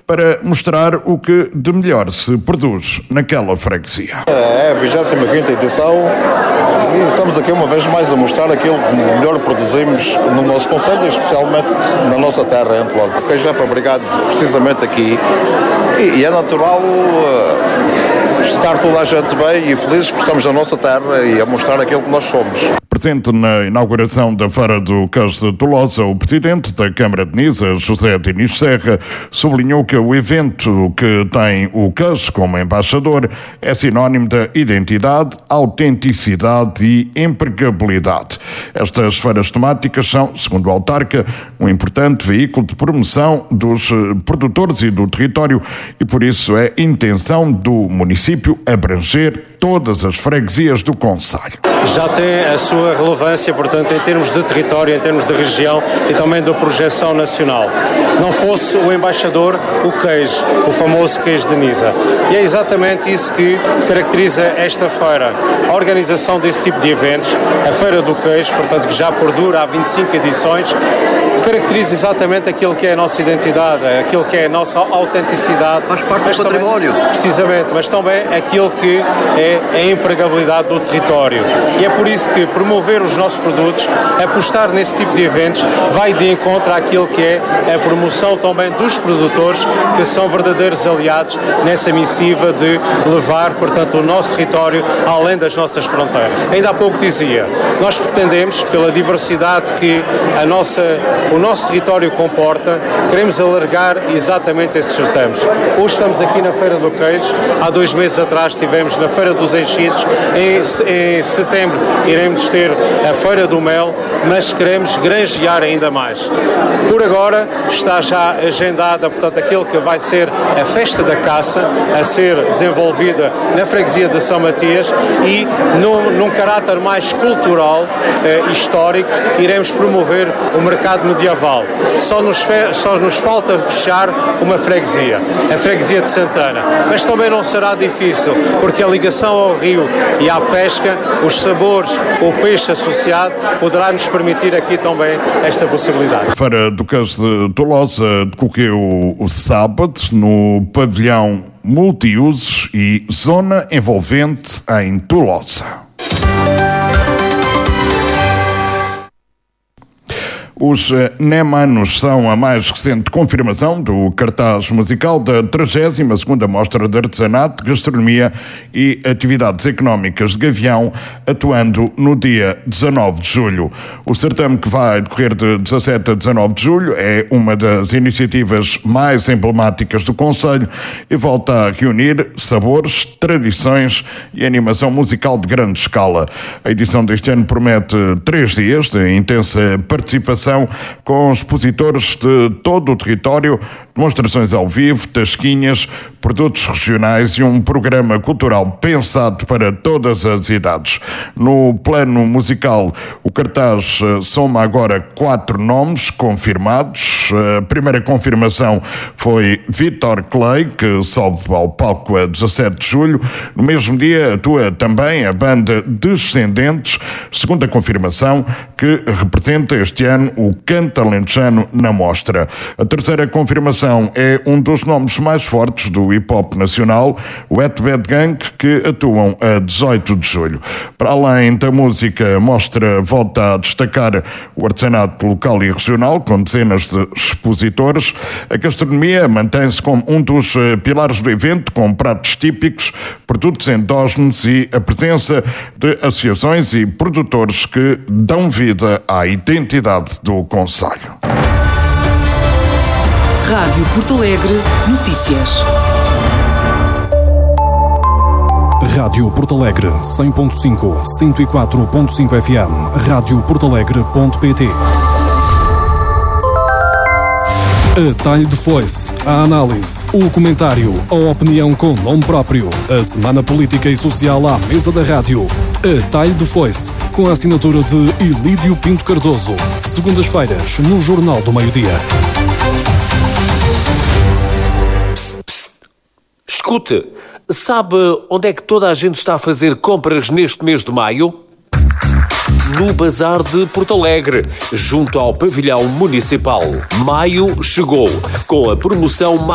para mostrar o que de melhor se produz naquela freguesia. É a 25ª edição e estamos aqui uma vez mais a mostrar aquilo que melhor produzimos no nosso concelho, especialmente na nossa terra, em Tolosa. O queijo é fabricado precisamente aqui e é natural estar toda a gente bem e felizes porque estamos na nossa terra e a mostrar aquilo que nós somos. Presente na inauguração da Feira do Queijo de Tolosa, o presidente da Câmara de Nisa, José Diniz Serra, sublinhou que o evento que tem o queijo como embaixador é sinónimo da identidade, autenticidade e empregabilidade. Estas feiras temáticas são, segundo o autarca, um importante veículo de promoção dos produtores e do território e por isso é intenção do município abranger todas as freguesias do concelho. Já tem a sua relevância, portanto, em termos de território, em termos de região e também da projeção nacional. Não fosse o embaixador, o queijo, o famoso queijo de Nisa. E é exatamente isso que caracteriza esta feira. A organização desse tipo de eventos, a Feira do Queijo, portanto, que já perdura há 25 edições, caracteriza exatamente aquilo que é a nossa identidade, aquilo que é a nossa autenticidade. Faz parte do património. Precisamente, mas também aquilo que é a empregabilidade do território. E é por isso que promover os nossos produtos, apostar nesse tipo de eventos, vai de encontro àquilo que é a promoção também dos produtores, que são verdadeiros aliados nessa missiva de levar, portanto, o nosso território além das nossas fronteiras. Ainda há pouco dizia, nós pretendemos, pela diversidade que o nosso território comporta, queremos alargar exatamente esses certames. Hoje estamos aqui na Feira do Queijo, há 2 meses atrás estivemos na Feira dos Enchidos, em setembro iremos ter a Feira do Mel, mas queremos granjear ainda mais. Por agora está já agendada, portanto, aquilo que vai ser a Festa da Caça, a ser desenvolvida na freguesia de São Matias e num caráter mais cultural, histórico, iremos promover o mercado medieval. Só nos falta fechar uma freguesia, a freguesia de Santana, mas também não será difícil, porque a ligação ao rio e à pesca, os sabores, o peixe associado, poderá nos permitir aqui também esta possibilidade. A Feira do Queijo de Tolosa decorreu o sábado no pavilhão multiusos e zona envolvente em Tolosa. Os Nemanos são a mais recente confirmação do cartaz musical da 32ª Mostra de Artesanato, Gastronomia e Atividades Económicas de Gavião, atuando no dia 19 de julho. O certame, que vai decorrer de 17 a 19 de julho, é uma das iniciativas mais emblemáticas do concelho e volta a reunir sabores, tradições e animação musical de grande escala. A edição deste ano promete 3 dias de intensa participação com expositores de todo o território, demonstrações ao vivo, tasquinhas, produtos regionais e um programa cultural pensado para todas as idades. No plano musical, o cartaz soma agora 4 nomes confirmados. A primeira confirmação foi Vítor Clay, que sobe ao palco a 17 de julho. No mesmo dia atua também a banda Descendentes, segunda confirmação, que representa este ano o canto alentejano na mostra. A terceira confirmação é um dos nomes mais fortes do hip-hop nacional, o Wet Bad Gang, que atuam a 18 de julho. Para além da música, a mostra volta a destacar o artesanato local e regional, com dezenas de expositores. A gastronomia mantém-se como um dos pilares do evento, com pratos típicos, produtos endógenos e a presença de associações e produtores que dão vida à identidade do concelho. Rádio Porto Alegre Notícias. Rádio Porto Alegre 100.5, 104.5 FM, radioportalegre.pt. A talho de foice, a análise, o comentário, a opinião com nome próprio, a semana política e social à mesa da rádio. A talho de foice, com a assinatura de Ilídio Pinto Cardoso. Segundas-feiras, no Jornal do Meio-Dia. Psst, psst. Escute, sabe onde é que toda a gente está a fazer compras neste mês de maio? No Bazar de Porto Alegre, junto ao Pavilhão Municipal. Maio chegou, com a promoção